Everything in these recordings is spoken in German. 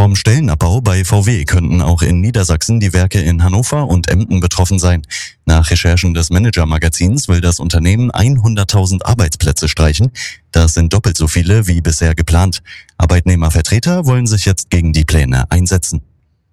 Vom Stellenabbau bei VW könnten auch in Niedersachsen die Werke in Hannover und Emden betroffen sein. Nach Recherchen des Manager-Magazins will das Unternehmen 100.000 Arbeitsplätze streichen. Das sind doppelt so viele wie bisher geplant. Arbeitnehmervertreter wollen sich jetzt gegen die Pläne einsetzen.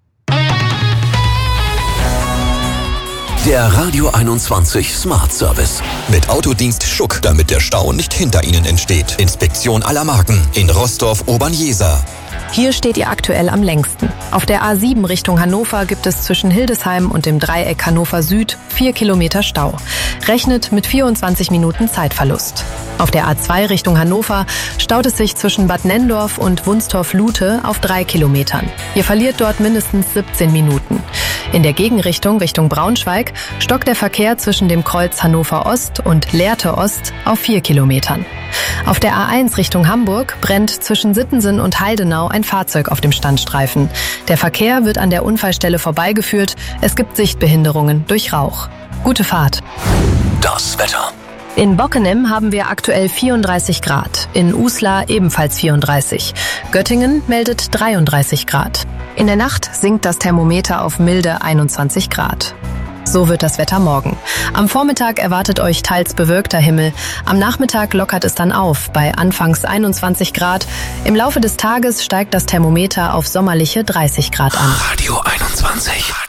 Der Radio 21 Smart Service. Mit Autodienst Schuck, damit der Stau nicht hinter Ihnen entsteht. Inspektion aller Marken in Roßdorf-Obernjeser. Hier steht ihr aktuell am längsten. Auf der A7 Richtung Hannover gibt es zwischen Hildesheim und dem Dreieck Hannover Süd 4 Kilometer Stau. Rechnet mit 24 Minuten Zeitverlust. Auf der A2 Richtung Hannover staut es sich zwischen Bad Nenndorf und Wunstorf-Lute auf 3 Kilometern. Ihr verliert dort mindestens 17 Minuten. In der Gegenrichtung Richtung Braunschweig stockt der Verkehr zwischen dem Kreuz Hannover Ost und Lehrte Ost auf 4 Kilometern. Auf der A1 Richtung Hamburg brennt zwischen Sittensen und Heidenau ein Fahrzeug auf dem Standstreifen. Der Verkehr wird an der Unfallstelle vorbeigeführt. Es gibt Sichtbehinderungen durch Rauch. Gute Fahrt. Das Wetter. In Bockenem haben wir aktuell 34 Grad, in Uslar ebenfalls 34. Göttingen meldet 33 Grad. In der Nacht sinkt das Thermometer auf milde 21 Grad. So wird das Wetter morgen. Am Vormittag erwartet euch teils bewölkter Himmel. Am Nachmittag lockert es dann auf, bei anfangs 21 Grad. Im Laufe des Tages steigt das Thermometer auf sommerliche 30 Grad an. Radio 21.